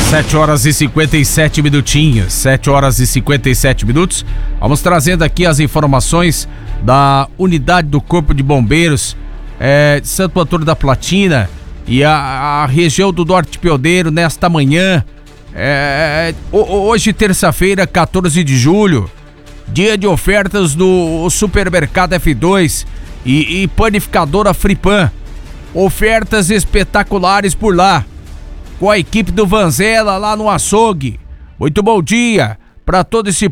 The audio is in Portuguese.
7 horas e 57 minutinhos, 7 horas e 57 minutos. Vamos trazendo aqui as informações da unidade do Corpo de Bombeiros de Santo Antônio da Platina e a região do Norte Pioneiro nesta manhã. Hoje, terça-feira, 14 de julho, dia de ofertas do Supermercado F2 e Panificadora Fripan. Ofertas espetaculares por lá, com a equipe do Vanzella lá no açougue. Muito bom dia para todo esse